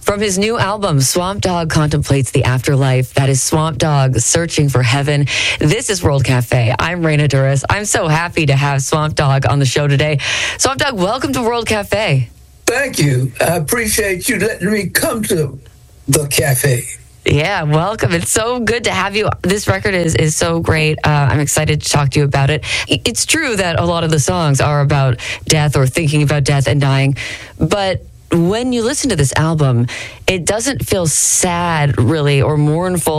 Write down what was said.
From his new album, Swamp Dogg contemplates the afterlife. That is Swamp Dogg searching for heaven. This is World Cafe. I'm Raina Duras. I'm so happy to have Swamp Dogg on the show today. Swamp Dogg, welcome to World Cafe. Thank you. I appreciate you letting me come to the cafe. Yeah, welcome. It's so good to have you. This record is so great. I'm excited to talk to you about it. It's true that a lot of the songs are about death or thinking about death and dying, but when you listen to this album, it doesn't feel sad, really, or mournful.